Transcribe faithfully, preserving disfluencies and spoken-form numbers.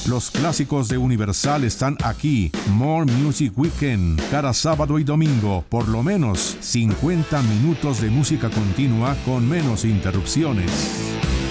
Los clásicos de Universal están aquí. More Music Weekend, cada sábado y domingo, por lo menos cincuenta minutos de música continua con menos interrupciones.